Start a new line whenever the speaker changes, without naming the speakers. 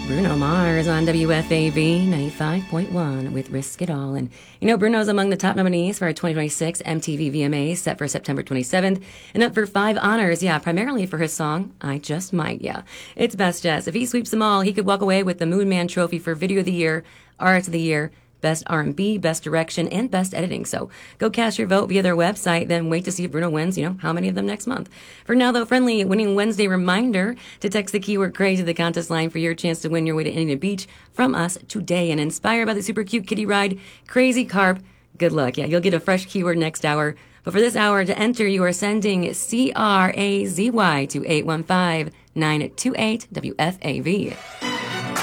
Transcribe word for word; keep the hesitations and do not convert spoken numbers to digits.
Bruno Mars on W F A V ninety-five point one with Risk It All. And you know, Bruno's among the top nominees for our twenty twenty-six M T V V M As set for September twenty-seventh and up for five honors, yeah, primarily for his song, I Just Might, yeah. It's best guess. If he sweeps them all, he could walk away with the Moon Man Trophy for Video of the Year, Artist of the Year, Best R and B, Best Direction, and Best Editing. So go cast your vote via their website, then wait to see if Bruno wins, you know, how many of them next month. For now, though, friendly Winning Wednesday reminder to text the keyword crazy to the contest line for your chance to win your way to Indian Beach from us today. And inspired by the super cute kitty ride, Crazy Carp, good luck. Yeah, you'll get a fresh keyword next hour. But for this hour, to enter, you are sending C R A Z Y to eight one five, nine two eight W F A V.